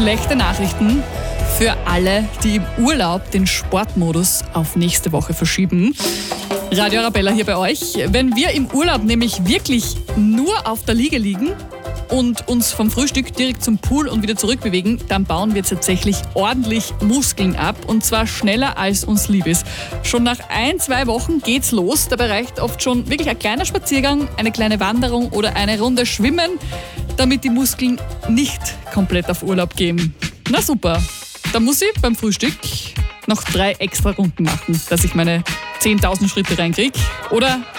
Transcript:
schlechte Nachrichten für alle, die im Urlaub den Sportmodus auf nächste Woche verschieben. Radio Arabella hier bei euch. Wenn wir im Urlaub nämlich wirklich nur auf der Liege liegen und uns vom Frühstück direkt zum Pool und wieder zurückbewegen, dann bauen wir tatsächlich ordentlich Muskeln ab und zwar schneller als uns lieb ist. Schon nach 1-2 Wochen geht's los. Dabei reicht oft schon wirklich ein kleiner Spaziergang, eine kleine Wanderung oder eine Runde Schwimmen, damit die Muskeln nicht komplett auf Urlaub gehen. Na super, dann muss ich beim Frühstück noch 3 extra Runden machen, dass ich meine 10.000 Schritte reinkriege. Oder